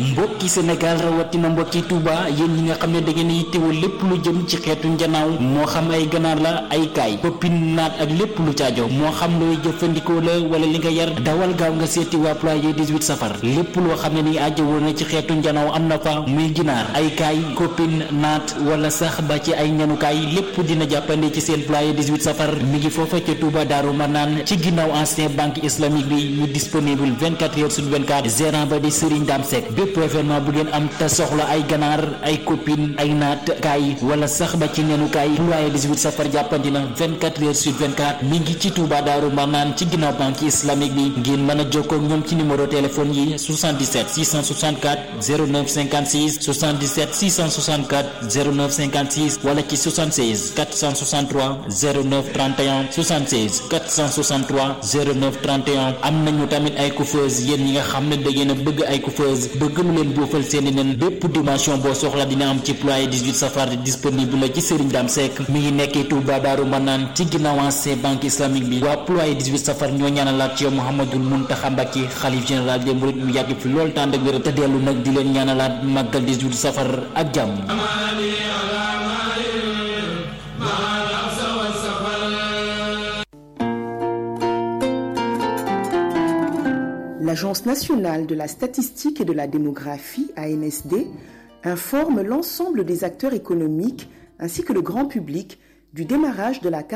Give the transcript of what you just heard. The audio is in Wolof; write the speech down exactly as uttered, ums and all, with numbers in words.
mbokki Sénégal rawatina mbokki Touba yéen ñi nga xam ne da ngeen yittewoo lépp lu jëm ci xeetu njanaaw moo xam ay ganaar la ay kaay koppin naat ak lépp lu caajo moo xam looy jëfandikoo la wala li nga yar dawal gaaw nga seeti waa ployé dix-huit safar lépp loo xam ne ni ajjawoo na ci xeetu njanaaw am na fa muy ginaar ay kaay koppin naat wala sax ba ci ay ñanukaay lépp dina jàppande ci seen ployé dix-huit safar mi ngi foofa ca Touba Daaru Manaan ci ginnaaw ancien banque islamique bi mu disponible vingt-quatre heures sur vingt-quatre gérant ba di Serigne Dame Seck bépp événement bu ngeen am te soxla ay ganaar ay copine ay naat kaay wala sax ba ci nenukaay ployé dix-huit safar jàppandi na vingt-quatre heures sur vingt-quatre mi ngi ci Touba Daaru Manaan ci ginnaaw banque islamique bi ngeen mën a jokkoo ak ñoom ci numéro téléphone yi soixante-dix-sept six cent soixante-quatre zéro neuf cinquante-six soixante-dix-sept six cent soixante-quatre zéro neuf cinquante-six wala ci soixante-seize quatre cent soixante-trois zéro neuf trente et un soixante-seize quatre cent soixante-trois zéro neuf trente et un am nañu tamit ay coiffeuse yéen ñi nga xam ne da ngeen a bëgg ay coiffeuse bëgg lu leen boofal seeni nen bépp dimension boo soxla dina am ci ployé dix-huit safar disponible la ci Serigne Dame Seck mi ngi nekkee Touba Daaru Manaan ci ginnaaw ancien banque islamique bi waa ployé dix-huit safar ñoo ñaanalaat ci yow Mouhamadoul Mountakha Mbacké xalif général des mourides mu yàgg fi lool tànd ak wér te dellu nag di leen ñaanalaat màggal dix-huit safar ak jàmm. L'Agence nationale de la statistique et de la démographie, A N S D, informe l'ensemble des acteurs économiques ainsi que le grand public du démarrage de la